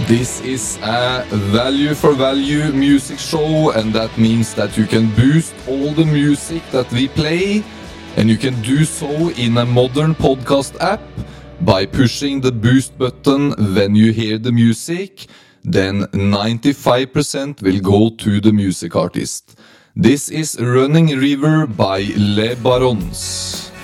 This is a value for value music show, and that means that you can boost all the music that we play, and you can do so in a modern podcast app by pushing the boost button when you hear the music. Then 95% will go to the music artist. This is Running River by Les Barons.